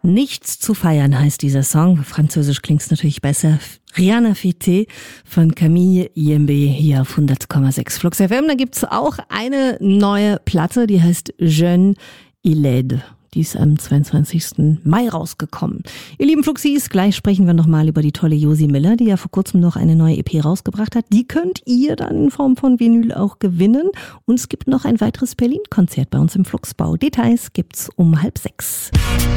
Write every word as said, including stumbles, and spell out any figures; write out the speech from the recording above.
Nichts zu feiern heißt dieser Song. Französisch klingt's natürlich besser. Rien à fêter von Camille Yembe hier auf hundert Komma sechs Flux F M. Da gibt's auch eine neue Platte, die heißt Jeune et laide. Die ist am zweiundzwanzigsten Mai rausgekommen. Ihr lieben Fluxis, gleich sprechen wir nochmal über die tolle Josi Miller, die ja vor kurzem noch eine neue E P rausgebracht hat. Die könnt ihr dann in Form von Vinyl auch gewinnen. Und es gibt noch ein weiteres Berlin-Konzert bei uns im Fluxbau. Details gibt's um halb sechs.